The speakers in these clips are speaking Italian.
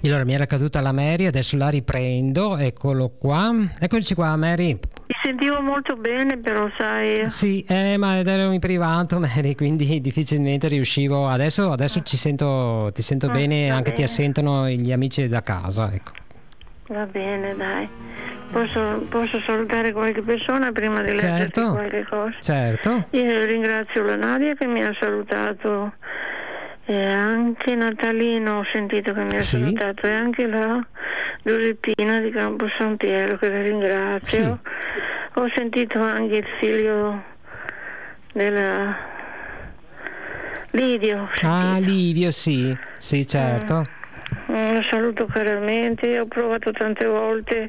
Allora mi era caduta la Mary, adesso la riprendo, eccolo qua. Eccoci qua, Mary. Mi sentivo molto bene, però sai. Sì, ma ero in privato, Mary, quindi difficilmente riuscivo. Adesso ti sento bene, Va anche ti bene. assentono gli amici da casa, ecco. Va bene, dai. Posso salutare qualche persona prima di leggerti Certo, qualche cosa? certo. Io ringrazio la Nadia che mi ha salutato, e anche Natalino ho sentito che mi ha Sì. salutato, e anche la Giuseppina di Campo San Piero che la ringrazio. Ho sentito anche il figlio della Lidio. Ah, Livio, sì, certo. Lo saluto caramente. Io ho provato tante volte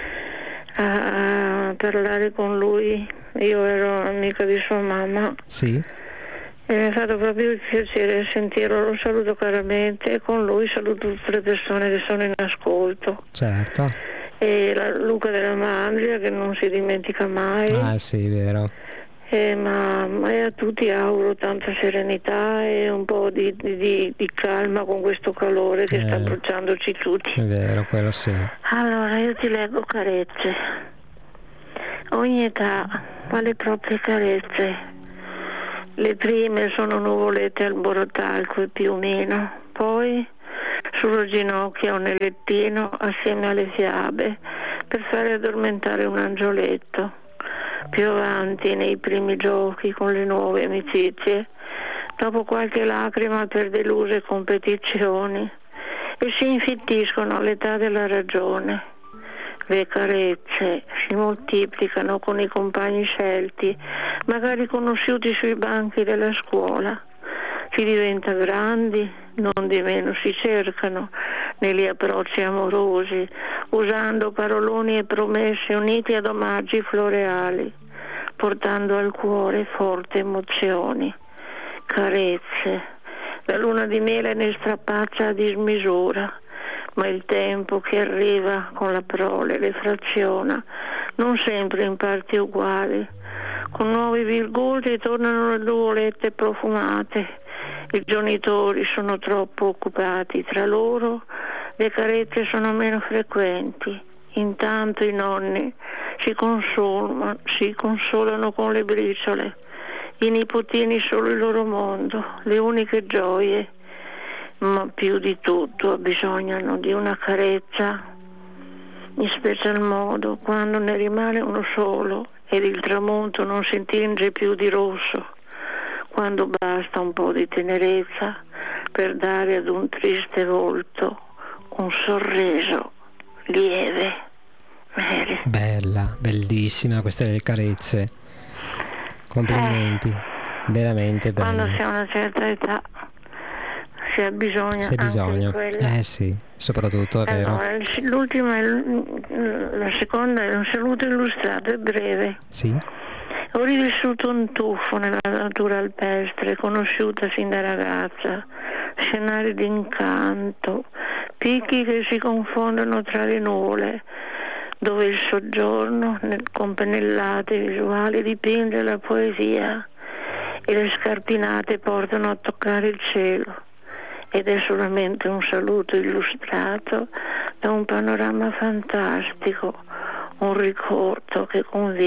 a parlare con lui. Io ero amica di sua mamma. Sì. E mi è fatto proprio il piacere sentirlo. Lo saluto caramente e con lui saluto tutte le persone che sono in ascolto. Certo. E Luca della Mandria che non si dimentica mai. Ah, sì, vero. Ma a tutti auguro tanta serenità e un po' di calma con questo calore che sta bruciandoci tutti. È vero, quello sì. Allora io ti leggo carezze. Ogni età ha le proprie carezze. Le prime sono nuvolette al borotalco e piumino, poi sullo ginocchio o nel lettino assieme alle fiabe per fare addormentare un angioletto. Più avanti nei primi giochi con le nuove amicizie, dopo qualche lacrima per deluse competizioni, e si infittiscono all'età della ragione. Le carezze si moltiplicano con i compagni scelti, magari conosciuti sui banchi della scuola. Si diventa grandi, non di meno si cercano negli approcci amorosi, usando paroloni e promesse uniti ad omaggi floreali, portando al cuore forti emozioni. Carezze, la luna di miele ne strapaccia a dismisura, ma il tempo che arriva con la prole le fraziona, non sempre in parti uguali. Con nuovi virgoli tornano le nuvolette profumate. I genitori sono troppo occupati tra loro, le carezze sono meno frequenti. Intanto i nonni si consolano con le briciole, i nipotini solo il loro mondo, le uniche gioie, ma più di tutto abbisognano di una carezza, in special modo quando ne rimane uno solo ed il tramonto non si tinge più di rosso, quando basta un po' di tenerezza per dare ad un triste volto un sorriso lieve. Mary. Bella, bellissima queste le carezze. Complimenti, veramente bella. Quando si ha una certa età si ha bisogno anche di quella. Sì, soprattutto è vero. Allora, l'ultima, la seconda è un saluto illustrato e breve. Sì. Ho rivissuto un tuffo nella natura alpestre, conosciuta sin da ragazza, scenari di incanto, picchi che si confondono tra le nuvole, dove il soggiorno con pennellate visuali dipinge la poesia e le scarpinate portano a toccare il cielo, ed è solamente un saluto illustrato da un panorama fantastico, un ricordo che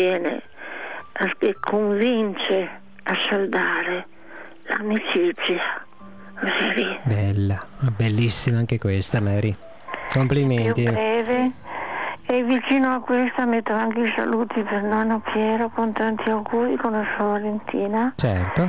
convince a saldare l'amicizia. Mary. Bella, bellissima anche questa, Mary. Complimenti. Più breve. E vicino a questa metto anche i saluti per nonno Piero con tanti auguri con la sua Valentina. Certo.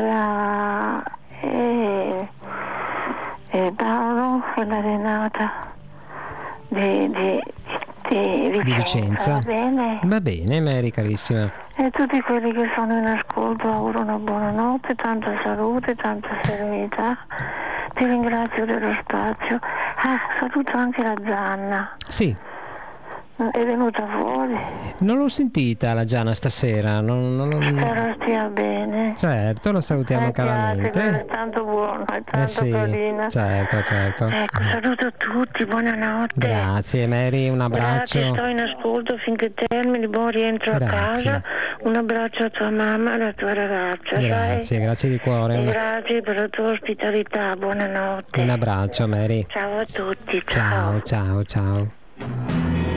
E Paolo e la Renata di Vicenza. Va bene? Va bene, Mary carissima. E tutti quelli che sono in ascolto auguro una buona notte, tanta salute, tanta serenità. Ti ringrazio dello spazio. Saluto anche la Gianna. Sì. È venuta fuori. Non l'ho sentita la Gianna stasera. Spero stia bene. Certo, lo salutiamo caramente. È tanto buono, è tanto carina. Certo. Ecco, saluto tutti, buonanotte. Grazie Mary, un abbraccio. Grazie, sto in ascolto finché termini, buon rientro a casa. Un abbraccio a tua mamma e alla tua ragazza. Grazie, grazie di cuore. E grazie per la tua ospitalità, buonanotte. Un abbraccio, Mary. Ciao a tutti, Ciao, ciao, ciao.